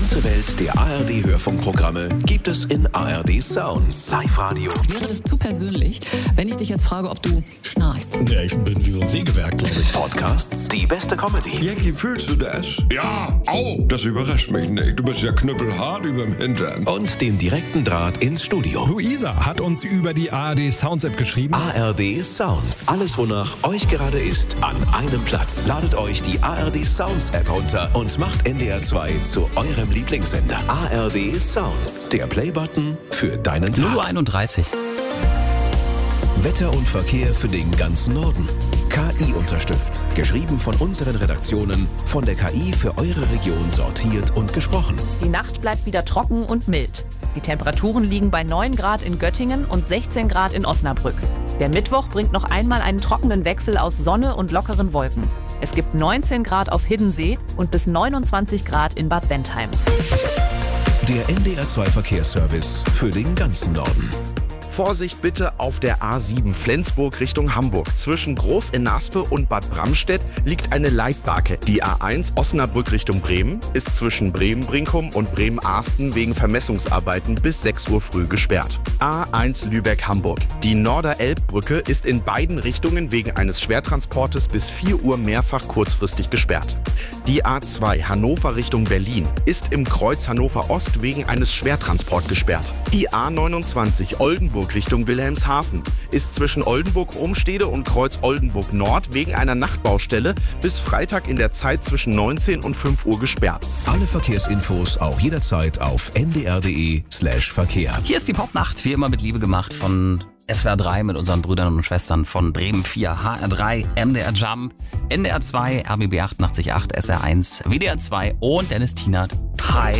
ganze Welt der ARD-Hörfunkprogramme gibt es in ARD Sounds. Live-Radio. Wäre das zu persönlich, wenn ich dich jetzt frage, ob du schnarchst? Ja, ich bin wie so ein Sägewerk, glaube ich. Podcasts, die beste Comedy. Jackie, fühlst du das? Ja, au! Das überrascht mich nicht. Du bist ja knüppelhart überm Hintern. Und den direkten Draht ins Studio. Luisa hat uns über die ARD Sounds App geschrieben. ARD Sounds. Alles, wonach euch gerade ist, an einem Platz. Ladet euch die ARD Sounds App runter und macht NDR 2 zu eurem Lieblingssender. ARD Sounds. Der Playbutton für deinen Tag. 0:31. Wetter und Verkehr für den ganzen Norden. KI unterstützt. Geschrieben von unseren Redaktionen, von der KI für eure Region sortiert und gesprochen. Die Nacht bleibt wieder trocken und mild. Die Temperaturen liegen bei 9 Grad in Göttingen und 16 Grad in Osnabrück. Der Mittwoch bringt noch einmal einen trockenen Wechsel aus Sonne und lockeren Wolken. Es gibt 19 Grad auf Hiddensee und bis 29 Grad in Bad Bentheim. Der NDR 2 Verkehrsservice für den ganzen Norden. Vorsicht bitte auf der A7 Flensburg Richtung Hamburg. Zwischen Groß-Enaspe und Bad Bramstedt liegt eine Leitbarke. Die A1 Osnabrück Richtung Bremen ist zwischen Bremen-Brinkum und Bremen-Arsten wegen Vermessungsarbeiten bis 6 Uhr früh gesperrt. A1 Lübeck-Hamburg. Die Norder-Elb-Brücke ist in beiden Richtungen wegen eines Schwertransportes bis 4 Uhr mehrfach kurzfristig gesperrt. Die A2 Hannover Richtung Berlin ist im Kreuz Hannover Ost wegen eines Schwertransports gesperrt. Die A29 Oldenburg Richtung Wilhelmshaven ist zwischen Oldenburg-Ohnstede und Kreuz Oldenburg-Nord wegen einer Nachtbaustelle bis Freitag in der Zeit zwischen 19 und 5 Uhr gesperrt. Alle Verkehrsinfos auch jederzeit auf ndr.de/Verkehr. Hier ist die Popnacht, wie immer mit Liebe gemacht von SWR 3 mit unseren Brüdern und Schwestern von Bremen 4, HR 3, MDR Jump, NDR 2, RBB 88.8, SR 1, WDR 2 und Dennis Tienert. Hi.